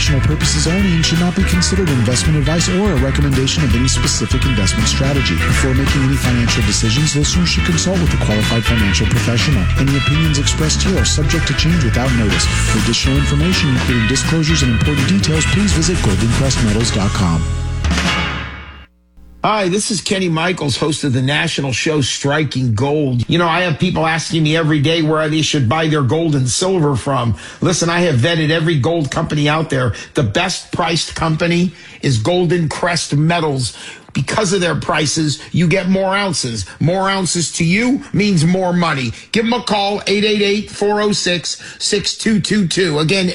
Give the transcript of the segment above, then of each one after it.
informational purposes only and should not be considered investment advice or a recommendation of any specific investment strategy. Before making any financial decisions, listeners should consult with a qualified financial professional. Any opinions expressed here are subject to change without notice. For additional information, including disclosures and important details, please visit goldencrestmetals.com. Hi, this is Kenny Michaels, host of the national show Striking Gold. You know, I have people asking me every day where they should buy their gold and silver from. Listen, I have vetted every gold company out there. The best priced company is Golden Crest Metals. Because of their prices, you get more ounces. More ounces to you means more money. Give them a call, 888-406-6222. Again,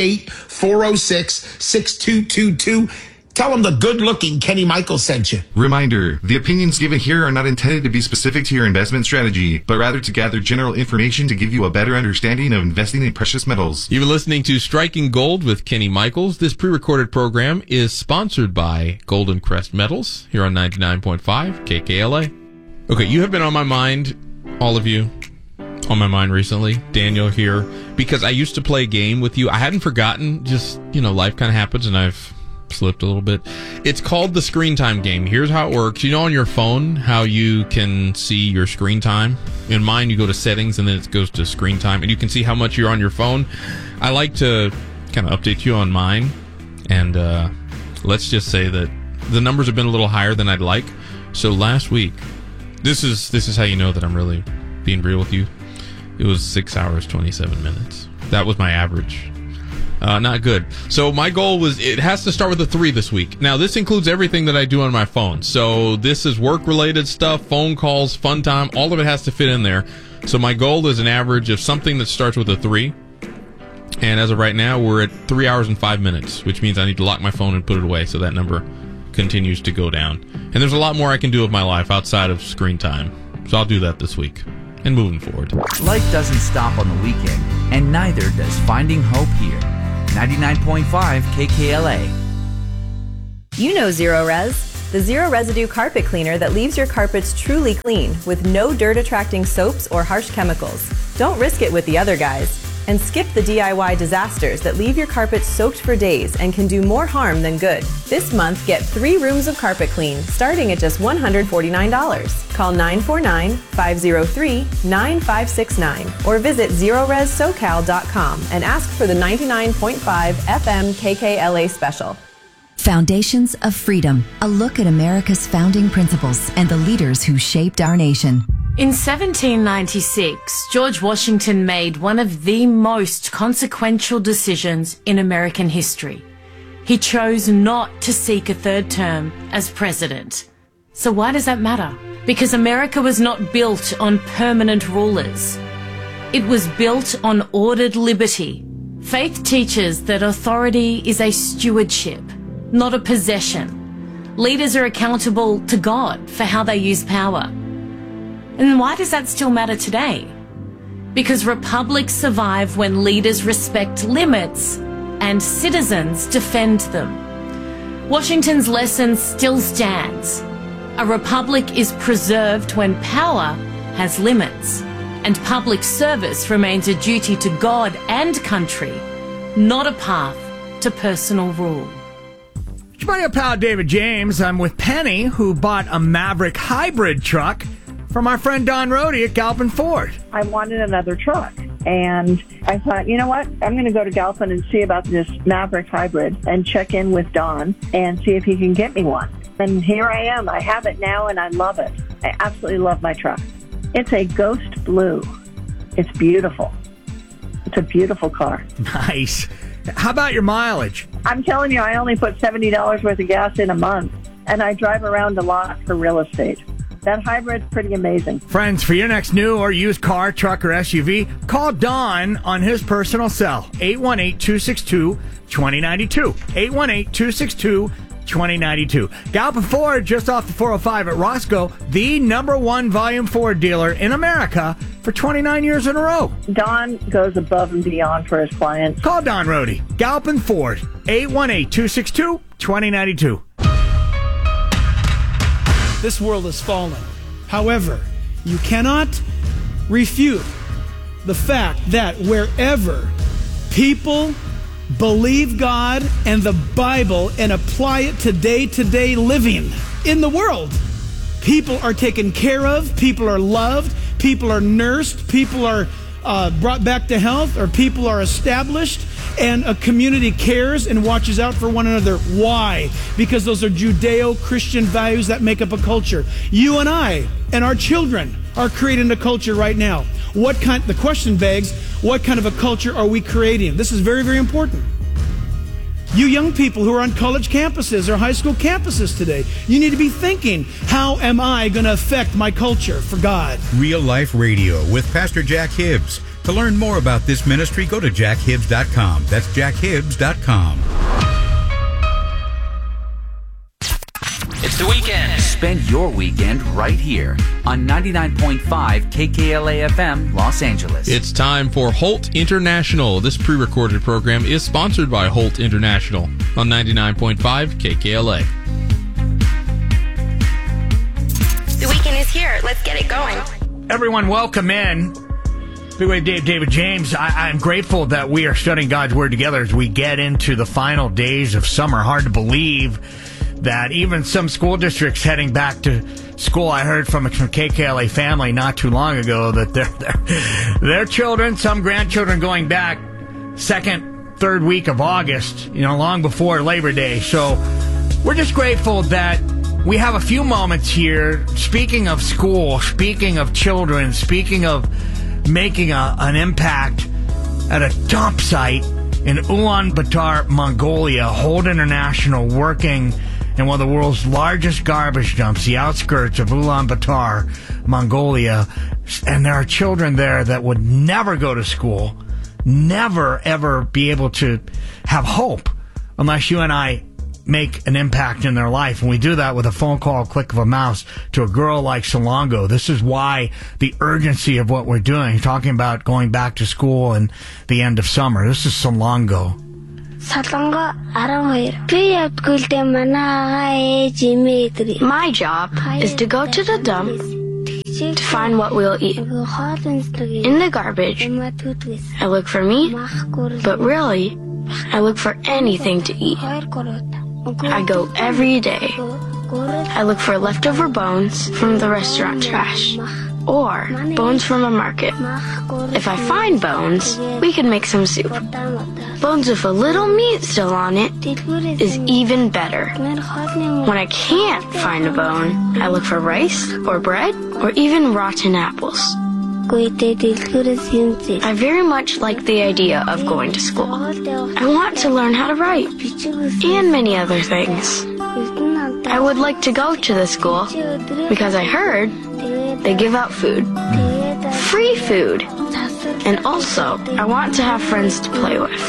888-406-6222. Tell them the good-looking Kenny Michaels sent you. Reminder, the opinions given here are not intended to be specific to your investment strategy, but rather to gather general information to give you a better understanding of investing in precious metals. You've been listening to Striking Gold with Kenny Michaels. This pre-recorded program is sponsored by Golden Crest Metals here on 99.5 KKLA. Okay, you have been on my mind, all of you, on my mind recently. Daniel here, because I used to play a game with you. I hadn't forgotten, just, life kind of happens and I've slipped a little bit. It's called the Screen Time game. Here's how it works. You know on your phone how you can see your screen time? In mine, you go to settings and then it goes to screen time and you can see how much you're on your phone. I like to kind of update you on mine, and let's just say that the numbers have been a little higher than I'd like. So last week, this is how you know that I'm really being real with you. It was 6 hours, 27 minutes. That was my average. Not good. So my goal was, it has to start with a 3 this week. Now, this includes everything that I do on my phone. So this is work-related stuff, phone calls, fun time, all of it has to fit in there. So my goal is an average of something that starts with a 3. And as of right now, we're at 3 hours and 5 minutes, which means I need to lock my phone and put it away so that number continues to go down. And there's a lot more I can do with my life outside of screen time. So I'll do that this week and moving forward. Life doesn't stop on the weekend, and neither does finding hope here. 99.5 KKLA. You know Zero Res, the zero residue carpet cleaner that leaves your carpets truly clean with no dirt-attracting soaps or harsh chemicals. Don't risk it with the other guys. And skip the DIY disasters that leave your carpet soaked for days and can do more harm than good. This month, get 3 rooms of carpet clean, starting at just $149. Call 949-503-9569 or visit ZeroResSoCal.com and ask for the 99.5 FM KKLA special. Foundations of Freedom, a look at America's founding principles and the leaders who shaped our nation. In 1796, George Washington made one of the most consequential decisions in American history. He chose not to seek a third term as president. So why does that matter? Because America was not built on permanent rulers. It was built on ordered liberty. Faith teaches that authority is a stewardship, not a possession. Leaders are accountable to God for how they use power. And why does that still matter today? Because republics survive when leaders respect limits and citizens defend them. Washington's lesson still stands. A republic is preserved when power has limits, and public service remains a duty to God and country, not a path to personal rule. It's my pal David James. I'm with Penny, who bought a Maverick hybrid truck from our friend Don Rohde at Galpin Ford. I wanted another truck, and I thought, you know what? I'm going to go to Galpin and see about this Maverick hybrid and check in with Don and see if he can get me one. And here I am. I have it now, and I love it. I absolutely love my truck. It's a ghost blue. It's beautiful. It's a beautiful car. Nice. How about your mileage? I'm telling you, I only put $70 worth of gas in a month, and I drive around a lot for real estate. That hybrid's pretty amazing. Friends, for your next new or used car, truck, or SUV, call Don on his personal cell, 818-262-2092. 818-262-2092. Galpin Ford, just off the 405 at Roscoe, the #1 volume Ford dealer in America for 29 years in a row. Don goes above and beyond for his clients. Call Don Rohde, Galpin Ford, 818-262-2092. This world has fallen. However, you cannot refute the fact that wherever people believe God and the Bible and apply it to day-to-day living in the world. People are taken care of, people are loved, people are nursed, people are brought back to health, or people are established, and a community cares and watches out for one another. Why? Because those are Judeo-Christian values that make up a culture. You and I and our children are creating a culture right now. The question begs, what kind of a culture are we creating? This is very, very important. You young people who are on college campuses or high school campuses today, you need to be thinking, how am I going to affect my culture for God? Real Life Radio with Pastor Jack Hibbs. To learn more about this ministry, go to jackhibbs.com. That's jackhibbs.com. It's the weekend. Spend your weekend right here on 99.5 KKLA FM, Los Angeles. It's time for Holt International. This pre-recorded program is sponsored by Holt International on 99.5 KKLA. The weekend is here. Let's get it going. Everyone, welcome in. Big Wave David James. I'm grateful that we are studying God's Word together as we get into the final days of summer. Hard to believe that even some school districts heading back to school. I heard from a KKLA family not too long ago that their children, some grandchildren, going back second, third week of August, long before Labor Day. So we're just grateful that we have a few moments here, speaking of school, speaking of children, speaking of making an impact at a dump site in Ulaanbaatar, Mongolia. Holt International working in one of the world's largest garbage dumps, the outskirts of Ulaanbaatar, Mongolia. And there are children there that would never go to school, never, ever be able to have hope unless you and I make an impact in their life. And we do that with a phone call, click of a mouse, to a girl like Salongo. This is why the urgency of what we're doing, talking about going back to school and the end of summer. This is Salongo. My job is to go to the dump to find what we'll eat. In the garbage, I look for meat, but really, I look for anything to eat. I go every day. I look for leftover bones from the restaurant trash, or bones from a market. If I find bones, we can make some soup. Bones with a little meat still on it is even better. When I can't find a bone, I look for rice or bread or even rotten apples. I very much like the idea of going to school. I want to learn how to write and many other things. I would like to go to the school because I heard they give out food. Free food. And also, I want to have friends to play with.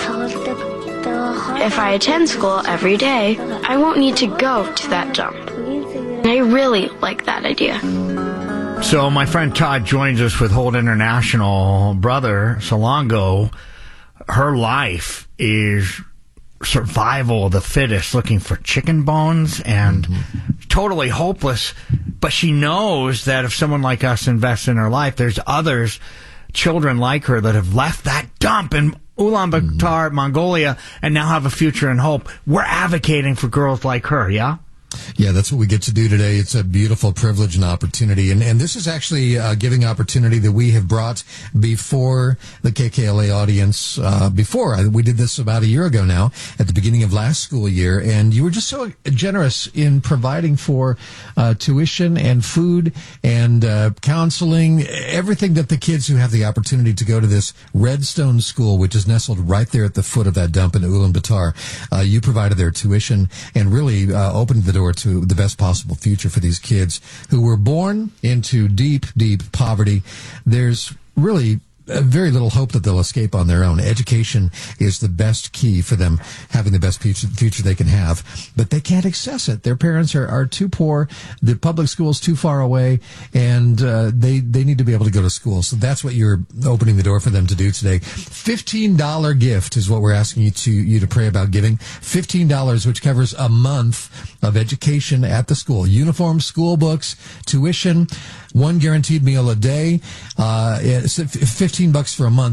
If I attend school every day, I won't need to go to that dump. And I really like that idea. So my friend Todd joins us with Holt International. Brother Salongo, her life is survival of the fittest, looking for chicken bones and totally hopeless. But she knows that if someone like us invests in her life, there's others, children like her, that have left that dump in Ulaanbaatar, Mongolia, and now have a future and hope. We're advocating for girls like her, yeah? Yeah, that's what we get to do today. It's a beautiful privilege and opportunity. And this is actually a giving opportunity that we have brought before the KKLA audience. We did this about a year ago now, at the beginning of last school year. And you were just so generous in providing for tuition and food and counseling, everything that the kids who have the opportunity to go to this Redstone School, which is nestled right there at the foot of that dump in Ulaanbaatar, you provided their tuition and really opened the door to the best possible future for these kids who were born into deep, deep poverty. There's really very little hope that they'll escape on their own. Education is the best key for them having the best future they can have, but they can't access it. Their parents are too poor, the public school's too far away, and they need to be able to go to school. So that's what you're opening the door for them to do today. $15 gift is what we're asking you to pray about giving. $15, which covers a month of education at the school. Uniform, school books, tuition, one guaranteed meal a day. It's $15 for a month, but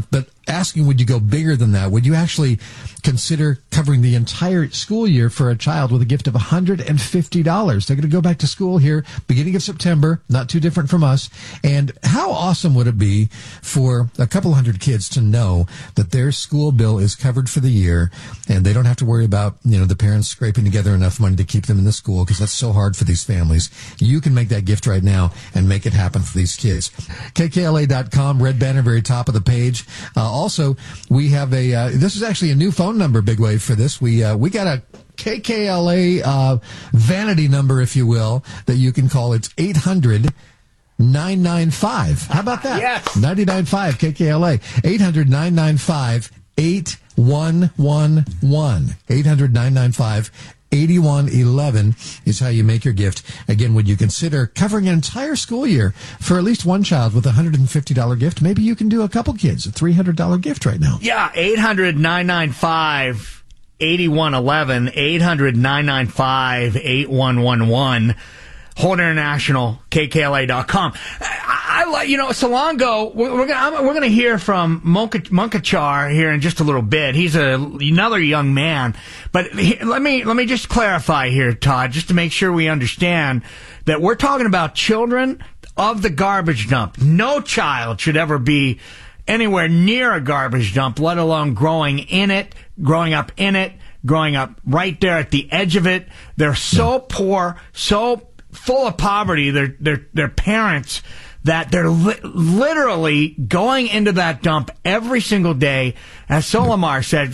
asking, would you go bigger than that? Would you actually consider covering the entire school year for a child with a gift of $150? They're going to go back to school here beginning of September, not too different from us. And how awesome would it be for a couple hundred kids to know that their school bill is covered for the year and they don't have to worry about, the parents scraping together enough money to keep them in the school, because that's so hard for these families. You can make that gift right now and make it happen for these kids. KKLA.com, red banner, very top of the page. Also, we have this is actually a new phone number, Big Wave, for this. We got a KKLA vanity number, if you will, that you can call. It's 800-995. How about that? Yes. 99.5 KKLA. 800-995-8111. 800-995-8111 is how you make your gift. Again, would you consider covering an entire school year for at least one child with a $150 gift? Maybe you can do a couple kids a $300 gift right now. Yeah, 800-995-8111. 800-995-8111. Hold International, KKLA.com. I like, Salongo, we're gonna hear from Munkachar here in just a little bit. He's another young man. But let me just clarify here, Todd, just to make sure we understand that we're talking about children of the garbage dump. No child should ever be anywhere near a garbage dump, let alone growing up in it, growing up right there at the edge of it. They're so poor, so full of poverty, their parents, that they're literally going into that dump every single day, as Solomar said,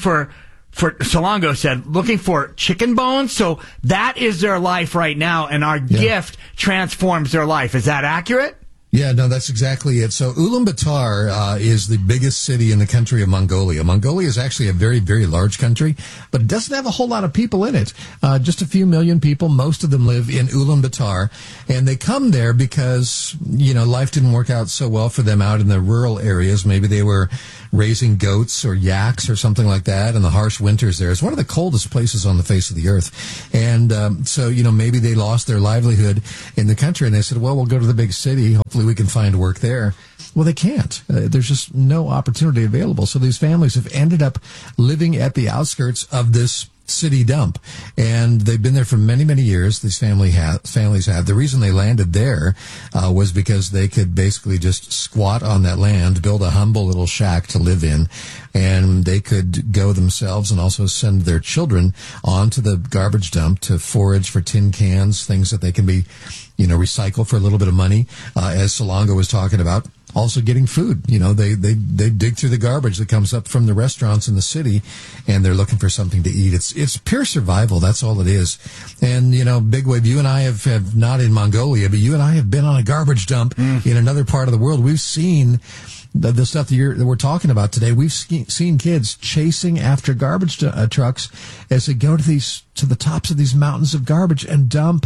Salongo said, looking for chicken bones. So that is their life right now, and our gift transforms their life. Is that accurate? Yeah, no, that's exactly it. So Ulaanbaatar is the biggest city in the country of Mongolia. Mongolia is actually a very, very large country, but it doesn't have a whole lot of people in it. Just a few million people. Most of them live in Ulaanbaatar, and they come there because, life didn't work out so well for them out in the rural areas. Maybe they were raising goats or yaks or something like that, and the harsh winters there. It's one of the coldest places on the face of the earth. And so, maybe they lost their livelihood in the country, and they said, well, we'll go to the big city. Hopefully we can find work there. Well, they can't. There's just no opportunity available. So these families have ended up living at the outskirts of this city dump, and they've been there for many, many years. These families have. The reason they landed there was because they could basically just squat on that land, build a humble little shack to live in, and they could go themselves and also send their children onto the garbage dump to forage for tin cans, things that they can be, recycle for a little bit of money, as Salongo was talking about. Also getting food. They dig through the garbage that comes up from the restaurants in the city, and they're looking for something to eat. It's pure survival. That's all it is. And, Big Wave, you and I have not in Mongolia, but you and I have been on a garbage dump in another part of the world. We've seen the stuff that we're talking about today. We've seen kids chasing after garbage trucks as they go to the tops of these mountains of garbage and dump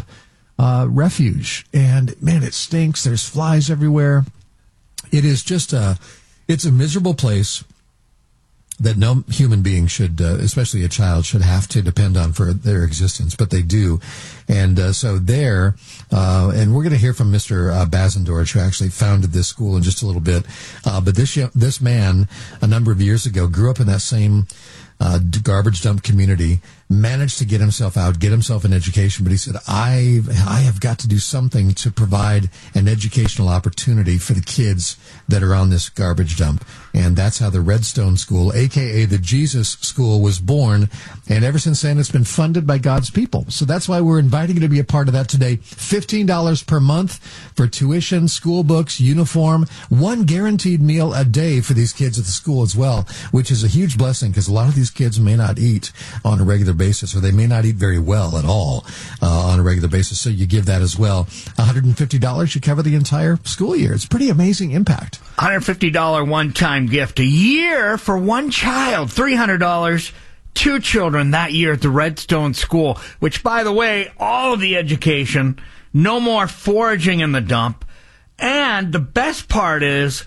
refuge. And, man, it stinks. There's flies everywhere. It is just it's a miserable place that no human being should, especially a child, should have to depend on for their existence, but they do. And so there, and we're going to hear from Mr. Bazendorj, who actually founded this school in just a little bit. But this man, a number of years ago, grew up in that same garbage dump community, managed to get himself out, get himself an education, but he said, I have got to do something to provide an educational opportunity for the kids that are on this garbage dump. And that's how the Redstone School, a.k.a. the Jesus School, was born. And ever since then, it's been funded by God's people. So that's why we're inviting you to be a part of that today. $15 per month for tuition, school books, uniform, one guaranteed meal a day for these kids at the school as well, which is a huge blessing because a lot of these kids may not eat on a regular basis, or they may not eat very well at all on a regular basis. So you give that as well. $150 should cover the entire school year. It's pretty amazing impact. $150 one-time gift a year for one child. $300, 2 children that year at the Redstone School, which, by the way, all of the education, no more foraging in the dump. And the best part is,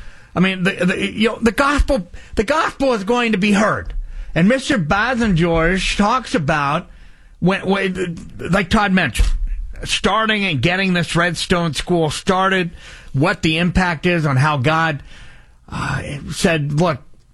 the gospel is going to be heard. And Mr. Bazendorj talks about, like Todd mentioned, starting and getting this Redstone School started, what the impact is on how God said, look,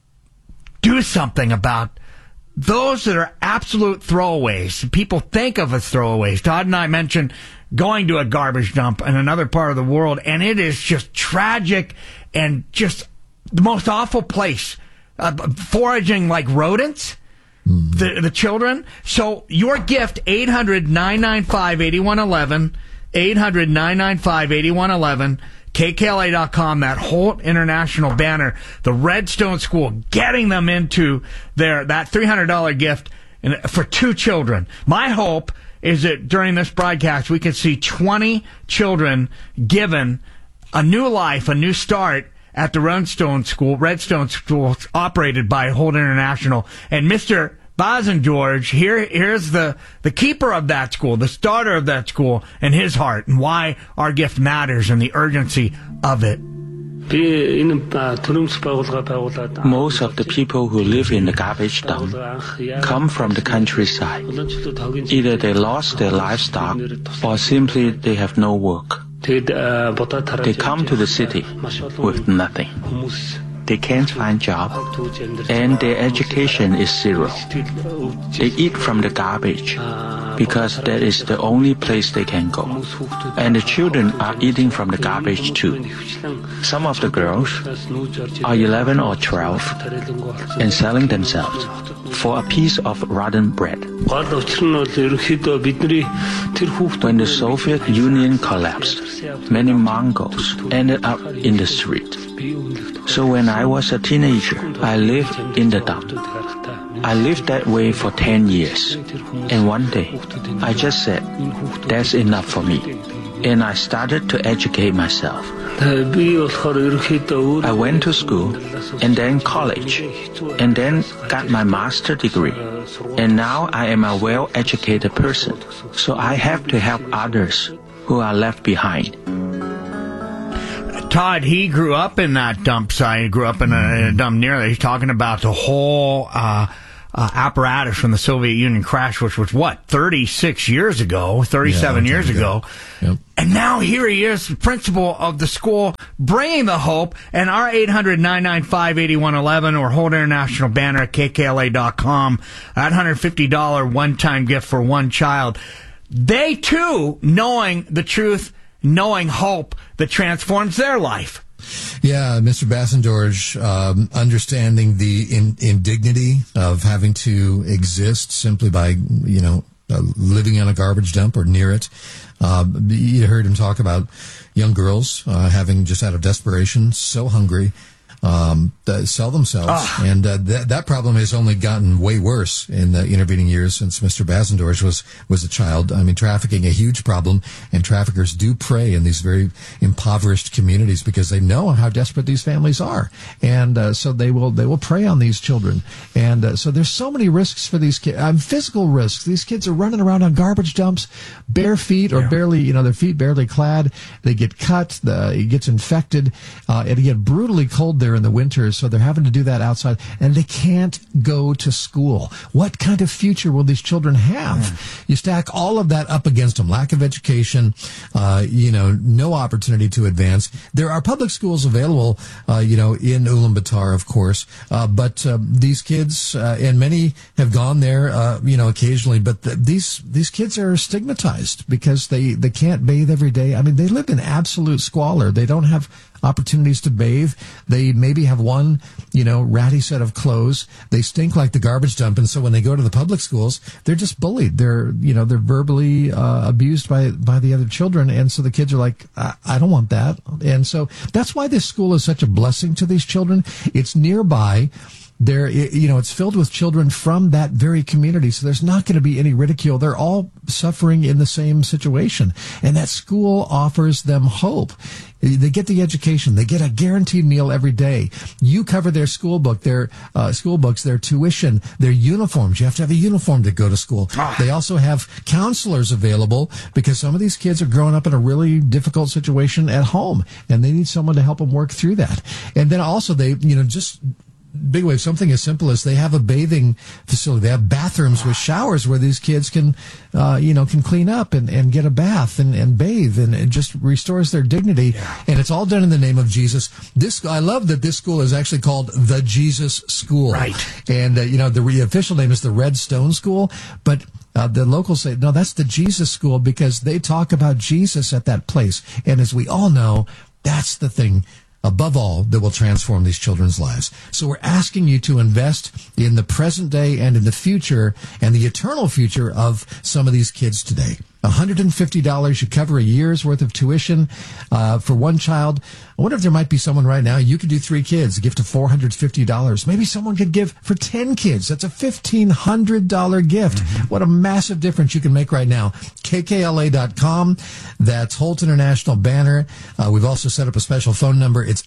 do something about those that are absolute throwaways. People think of as throwaways. Todd and I mentioned going to a garbage dump in another part of the world, and it is just tragic and just the most awful place. Foraging like rodents, the children. So your gift, 800-995-8111, 800-995-8111, KKLA.com, that Holt International banner, the Redstone School, getting them into that $300 gift for 2 children. My hope is that during this broadcast we can see 20 children given a new life, a new start at the Redstone School, operated by Holt International. And Mr. Bazengeorge, here's the keeper of that school, the starter of that school, and his heart, and why our gift matters and the urgency of it. Most of the people who live in the garbage dump come from the countryside. Either they lost their livestock or simply they have no work. They come to the city with nothing. They can't find job, and their education is zero. They eat from the garbage because that is the only place they can go. And the children are eating from the garbage too. Some of the girls are 11 or 12 and selling themselves for a piece of rotten bread. When the Soviet Union collapsed, many Mongols ended up in the street. So when I was a teenager, I lived in the dump. I lived that way for 10 years. And one day, I just said, that's enough for me. And I started to educate myself. I went to school, and then college, and then got my master's degree. And now I am a well-educated person. So I have to help others who are left behind. Todd, he grew up in that dump site. He grew up in a dump near there. He's talking about the whole apparatus from the Soviet Union crash, which was, 36 years ago, 37 years ago. Yep. And now here he is, the principal of the school, bringing the hope. And our 800-995-8111 or Holt International banner at KKLA.com, that $150 one-time gift for one child. They, too, knowing the truth, knowing hope that transforms their life. Yeah, Mr. Bazengeorge, understanding the indignity of having to exist simply by, living on a garbage dump or near it. You heard him talk about young girls having, just out of desperation, so hungry, sell themselves. And that problem has only gotten way worse in the intervening years since Mr. Bazengeorge was a child. I mean, trafficking, a huge problem, and traffickers do prey in these very impoverished communities because they know how desperate these families are. And so they will prey on these children. And so there's so many risks for these kids. Physical risks. These kids are running around on garbage dumps, bare feet or barely, their feet barely clad. They get cut. It gets infected. It get brutally cold there in the winter, so they're having to do that outside, and they can't go to school. What kind of future will these children have? You stack all of that up against them. Lack of education, no opportunity to advance. There are public schools available, in Ulaanbaatar, of course, but these kids, and many have gone there, occasionally, but these kids are stigmatized because they can't bathe every day. I mean, they live in absolute squalor. They don't have opportunities to bathe. They maybe have one, ratty set of clothes. They stink like the garbage dump. And so when they go to the public schools, they're just bullied. They're verbally abused by the other children. And so the kids are like, I don't want that. And so that's why this school is such a blessing to these children. It's nearby. It's filled with children from that very community, so there's not going to be any ridicule. They're all suffering in the same situation, and that school offers them hope. They get the education. They get a guaranteed meal every day. You cover their school books, their tuition, their uniforms. You have to have a uniform to go to school. They also have counselors available because some of these kids are growing up in a really difficult situation at home, and they need someone to help them work through that. And then also they, Big Wave, something as simple as they have a bathing facility. They have bathrooms with showers where these kids can clean up and get a bath and bathe, and it just restores their dignity. Yeah. And it's all done in the name of Jesus. I love that this school is actually called the Jesus School. Right. And, the official name is the Red Stone School, but the locals say, no, that's the Jesus School because they talk about Jesus at that place. And as we all know, that's the thing above all that will transform these children's lives. So we're asking you to invest in the present day and in the future and the eternal future of some of these kids today. $150, you cover a year's worth of tuition for one child. I wonder if there might be someone right now. You could do 3 kids, a gift of $450. Maybe someone could give for 10 kids. That's a $1,500 gift. Mm-hmm. What a massive difference you can make right now. KKLA.com. That's Holt International banner. We've also set up a special phone number. It's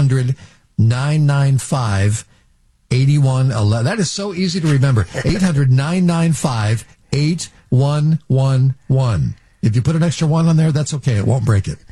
800-995-8111. That is so easy to remember. 800-995-8111. If you put an extra 1 on there, that's okay. It won't break it.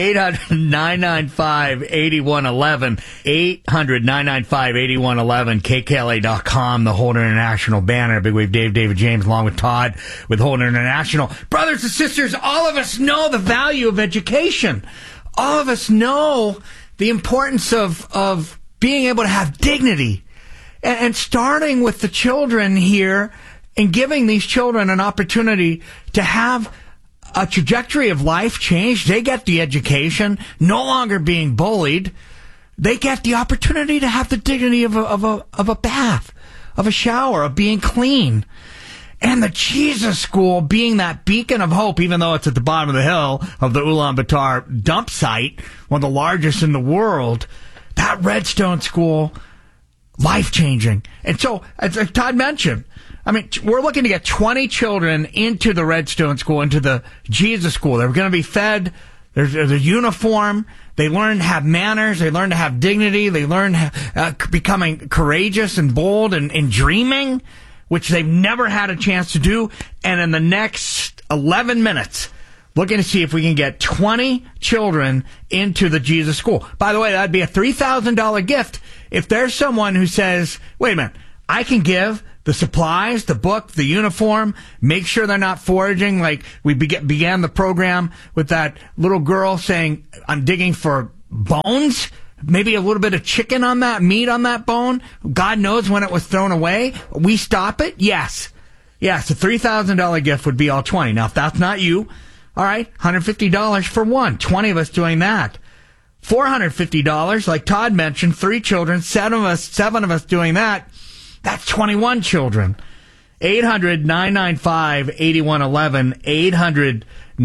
800-995-8111. 800-995-8111. KKLA.com, the Holt International banner. Big Wave Dave, David James, along with Todd with Holt International. Brothers and sisters, all of us know the value of education. All of us know the importance of being able to have dignity. And starting with the children here and giving these children an opportunity to have a trajectory of life change. They get the education, no longer being bullied. They get the opportunity to have the dignity of a bath, of a shower, of being clean. And the Jesus School being that beacon of hope, even though it's at the bottom of the hill of the Ulaanbaatar dump site, one of the largest in the world, that Redstone School, life-changing. And so, as Todd mentioned, I mean, we're looking to get 20 children into the Redstone School, into the Jesus School. They're going to be fed. There's a uniform. They learn to have manners. They learn to have dignity. They learn becoming courageous and bold and dreaming, which they've never had a chance to do. And in the next 11 minutes, looking to see if we can get 20 children into the Jesus School. By the way, that'd be a $3,000 gift if there's someone who says, wait a minute, I can give the supplies, the book, the uniform, make sure they're not foraging. Like we began the program with that little girl saying, I'm digging for bones, maybe a little bit of chicken on that, meat on that bone. God knows when it was thrown away. We stop it? Yes. Yes, a $3,000 gift would be all 20. Now, if that's not you, all right, $150 for one. 20 of us doing that. $450, like Todd mentioned, 3 children, 7 of us doing that. That's 21 children. 800-995-8111.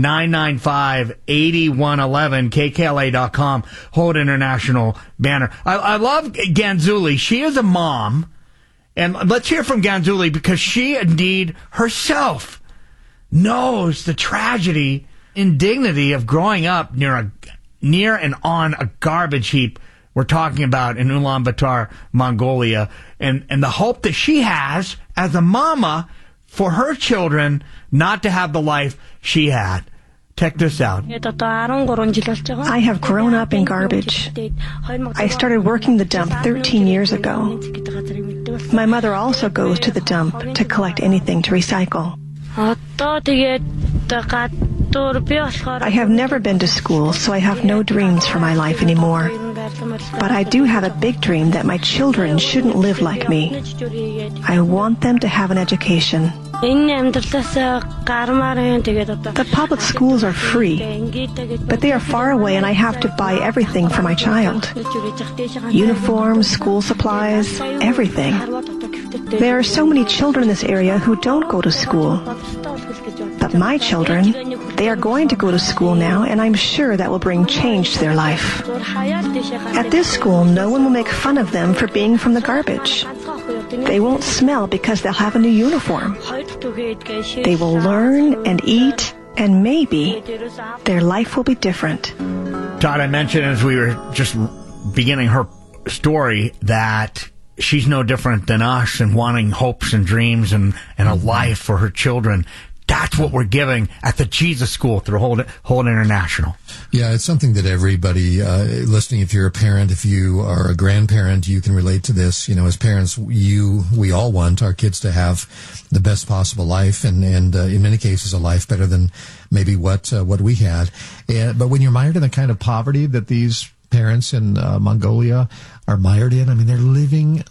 800-995-8111. KKLA.com. Holt International banner. I love Ganzuli. She is a mom. And let's hear from Ganzuli because she indeed herself knows the tragedy, indignity of growing up near and on a garbage heap. We're talking about in Ulaanbaatar, Mongolia, and the hope that she has as a mama for her children not to have the life she had. Check this out. I have grown up in garbage. I started working the dump 13 years ago. My mother also goes to the dump to collect anything to recycle. I have never been to school, so I have no dreams for my life anymore. But I do have a big dream that my children shouldn't live like me. I want them to have an education. The public schools are free, but they are far away and I have to buy everything for my child. Uniforms, school supplies, everything. There are so many children in this area who don't go to school. But my children, they are going to go to school now, and I'm sure that will bring change to their life. At this school, no one will make fun of them for being from the garbage. They won't smell because they'll have a new uniform. They will learn and eat, and maybe their life will be different. Todd, I mentioned as we were just beginning her story that she's no different than us in wanting hopes and dreams and a life for her children. That's what we're giving at the Jesus School through Hold International. Yeah, it's something that everybody listening, if you're a parent, if you are a grandparent, you can relate to this. You know, as parents, we all want our kids to have the best possible life, and in many cases, a life better than maybe what we had. But when you're mired in the kind of poverty that these parents in Mongolia are mired in, I mean, they're living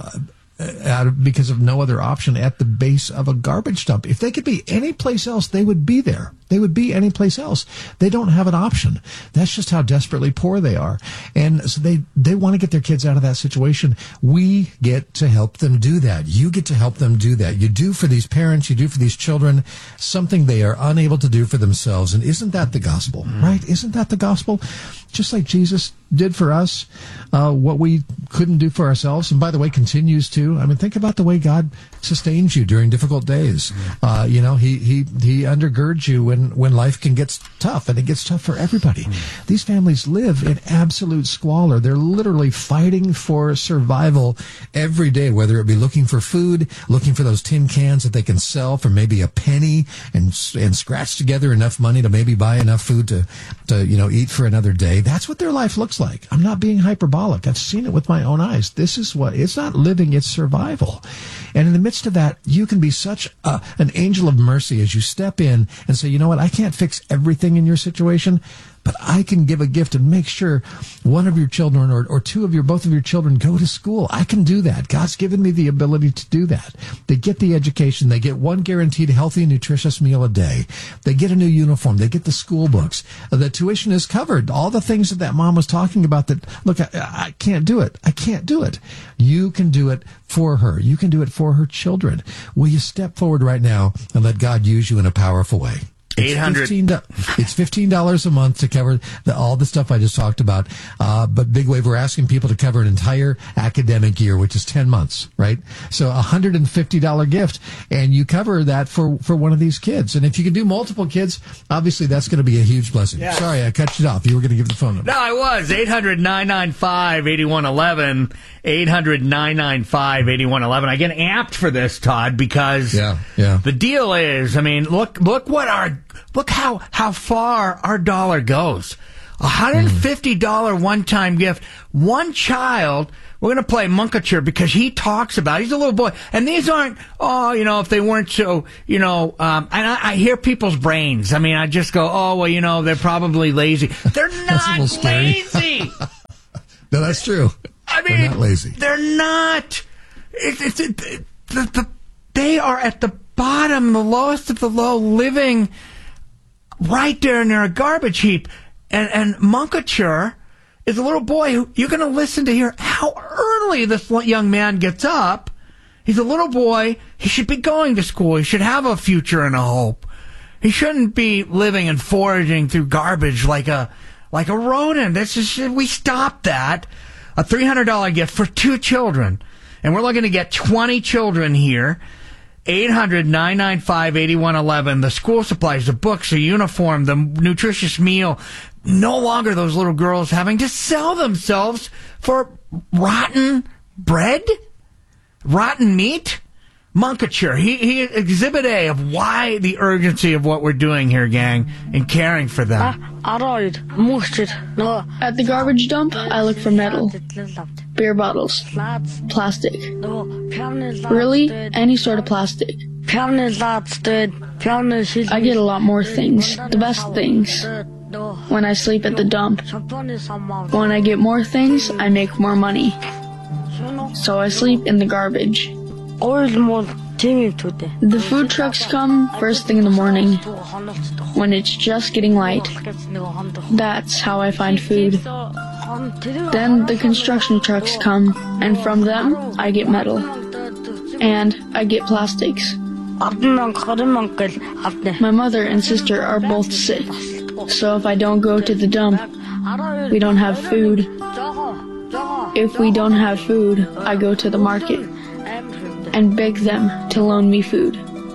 because of no other option at the base of a garbage dump. If they could be any place else, they would be there. They would be any place else. They don't have an option. That's just how desperately poor they are. And so they want to get their kids out of that situation. We get to help them do that. You get to help them do that. You do for these parents, you do for these children, something they are unable to do for themselves. And isn't that the gospel, right? Isn't that the gospel? Just like Jesus did for us, what we couldn't do for ourselves, and by the way, continues to. I mean, think about the way God sustains you during difficult days. You know, He undergirds you when life can get tough, and it gets tough for everybody. These families live in absolute squalor. They're literally fighting for survival every day, whether it be looking for food, looking for those tin cans that they can sell for maybe a penny, and scratch together enough money to maybe buy enough food to eat for another day. That's what their life looks like. I'm not being hyperbolic. I've seen it with my own eyes. This is what, it's not living, it's survival. And in the midst of that, you can be such an angel of mercy as you step in and say, you know what, I can't fix everything in your situation, but I can give a gift and make sure one of your children or both of your children go to school. I can do that. God's given me the ability to do that. They get the education. They get one guaranteed healthy, nutritious meal a day. They get a new uniform. They get the school books. The tuition is covered. All the things that mom was talking about that, look, I can't do it. I can't do it. You can do it for her. You can do it for her children. Will you step forward right now and let God use you in a powerful way? It's $15 a month to cover all the stuff I just talked about. But Big Wave, we're asking people to cover an entire academic year, which is 10 months, right? So $150 gift, and you cover that for one of these kids. And if you can do multiple kids, obviously that's going to be a huge blessing. Yes. Sorry, I cut you off. You were going to give the phone number. No, I was. 800-995-8111. 800-995-8111. I get amped for this, Todd, because the deal is, I mean, look how far our dollar goes. $150 one-time gift. One child, we're going to play Munkacher because he talks about, he's a little boy. And these aren't, if they weren't so, and I hear people's brains. I mean, I just go, they're probably lazy. They're not lazy. No, that's true. I mean, they're not lazy. They're not. They are at the bottom, the lowest of the low, living right there near a garbage heap. And Munkacher is a little boy who you're going to listen to hear how early this young man gets up. He's a little boy. He should be going to school. He should have a future and a hope. He shouldn't be living and foraging through garbage like a rodent. We stopped that. A $300 gift for 2 children. And we're looking to get 20 children here. 800-995-8111. The school supplies, the books, the uniform, the nutritious meal. No longer those little girls having to sell themselves for rotten bread, rotten meat. Munkacher, he Exhibit A of why the urgency of what we're doing here, gang, and caring for them. At the garbage dump, I look for metal, beer bottles, plastic. Really, any sort of plastic. I get a lot more things, the best things, when I sleep at the dump. When I get more things, I make more money. So I sleep in the garbage. The food trucks come first thing in the morning, when it's just getting light. That's how I find food. Then the construction trucks come, and from them I get metal. And I get plastics. My mother and sister are both sick, so if I don't go to the dump, we don't have food. If we don't have food, I go to the market and beg them to loan me food.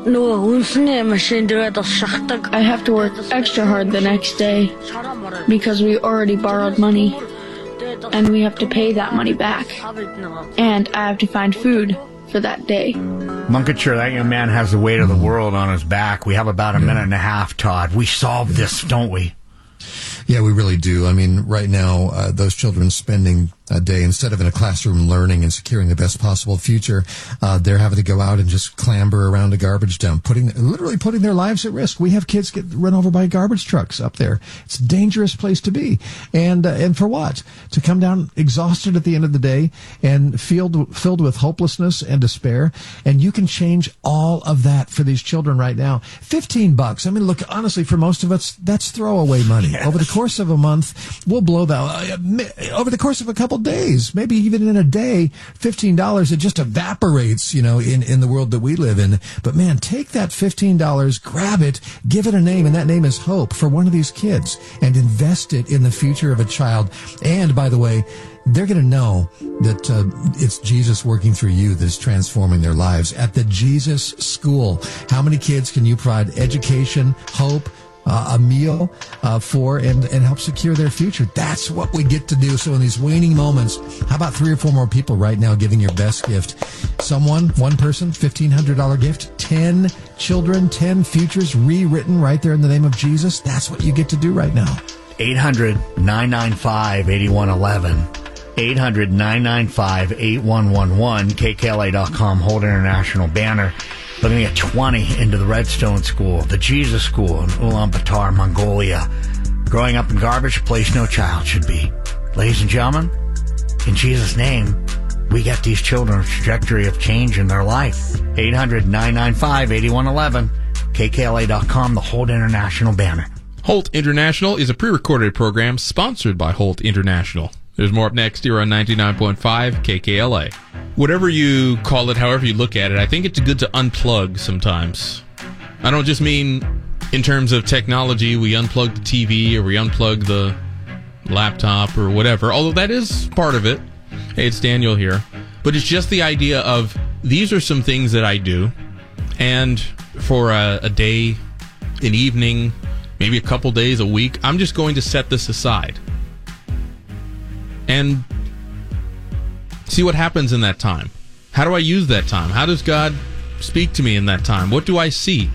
I have to work extra hard the next day because we already borrowed money and we have to pay that money back. And I have to find food for that day. Munkacher, that young man has the weight of the world on his back. We have about a minute and a half, Todd. We solved this, don't we? Yeah, we really do. I mean, right now, those children spending a day, instead of in a classroom learning and securing the best possible future, they're having to go out and just clamber around a garbage dump, literally putting their lives at risk. We have kids get run over by garbage trucks up there. It's a dangerous place to be. And for what? To come down exhausted at the end of the day and filled with hopelessness and despair. And you can change all of that for these children right now. $15. I mean, look, honestly, for most of us, that's throwaway money. Yes. Over the course of a month, we'll blow that. Over the course of a couple days, maybe even in a day, $15, it just evaporates, in the world that we live in. But man, take that $15, grab it, give it a name, and that name is hope for one of these kids, and invest it in the future of a child. And by the way, they're going to know that it's Jesus working through you that's transforming their lives. At the Jesus School, how many kids can you provide education, hope, a meal for and help secure their future? That's what we get to do. So in these waning moments, how about 3 or 4 more people right now giving your best gift? One person, $1,500 gift, 10 children, 10 futures rewritten right there in the name of Jesus. That's what you get to do right now. 800-995-8111. 800-995-8111. KKLA.com, Hold International banner. Looking at 20 into the Redstone School, the Jesus School in Ulaanbaatar, Mongolia. Growing up in garbage, a place no child should be. Ladies and gentlemen, in Jesus' name, we get these children a trajectory of change in their life. 800-995-8111. KKLA.com, the Holt International banner. Holt International is a pre-recorded program sponsored by Holt International. There's more up next here on 99.5 KKLA. Whatever you call it, however you look at it, I think it's good to unplug sometimes. I don't just mean in terms of technology, we unplug the TV or we unplug the laptop or whatever, although that is part of it. Hey, it's Daniel here. But it's just the idea of these are some things that I do, and for a day, an evening, maybe a couple days, a week, I'm just going to set this aside and see what happens in that time. How do I use that time? How does God speak to me in that time? What do I see?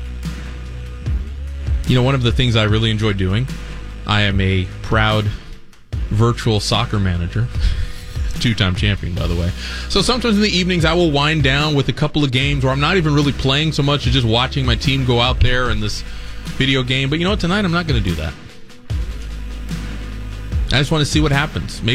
One of the things I really enjoy doing, I am a proud virtual soccer manager. 2-time champion, by the way. So sometimes in the evenings, I will wind down with a couple of games where I'm not even really playing so much as just watching my team go out there in this video game. But you know what? Tonight, I'm not going to do that. I just want to see what happens. Maybe